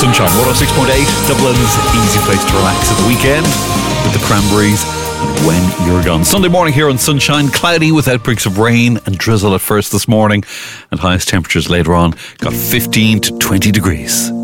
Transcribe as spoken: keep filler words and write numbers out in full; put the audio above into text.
Sunshine, one oh six point eight, Dublin's easy place to relax at the weekend with the Cranberries and When You're Gone. Sunday morning here on Sunshine, cloudy with outbreaks of rain and drizzle at first this morning, and highest temperatures later on got fifteen to twenty degrees.